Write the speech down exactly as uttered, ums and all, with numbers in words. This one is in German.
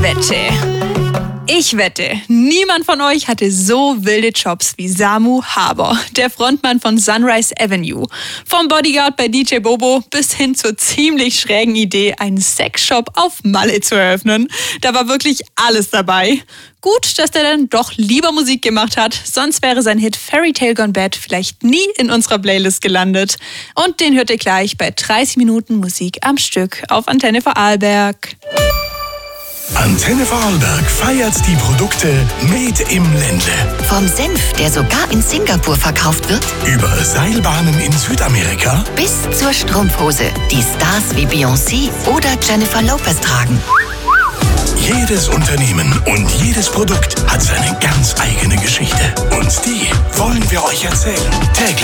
wette. Ich wette, niemand von euch hatte so wilde Jobs wie Samu Haber, der Frontmann von Sunrise Avenue. Vom Bodyguard bei D J Bobo bis hin zur ziemlich schrägen Idee, einen Sexshop auf Malle zu eröffnen. Da war wirklich alles dabei. Gut, dass der dann doch lieber Musik gemacht hat, sonst wäre sein Hit Fairy Tale Gone Bad vielleicht nie in unserer Playlist gelandet. Und den hört ihr gleich bei dreißig Minuten Musik am Stück auf Antenne Vorarlberg. Antenne Vorarlberg feiert die Produkte Made im Ländle. Vom Senf, der sogar in Singapur verkauft wird, über Seilbahnen in Südamerika bis zur Strumpfhose, die Stars wie Beyoncé oder Jennifer Lopez tragen. Jedes Unternehmen und jedes Produkt hat seine ganz eigene Geschichte. Und die wollen wir euch erzählen. Täglich